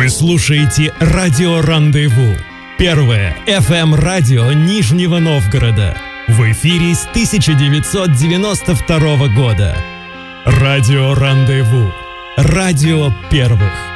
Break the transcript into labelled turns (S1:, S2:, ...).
S1: Вы слушаете «Радио Рандеву», первое FM-радио Нижнего Новгорода. В эфире с 1992 года. «Радио Рандеву», радио первых.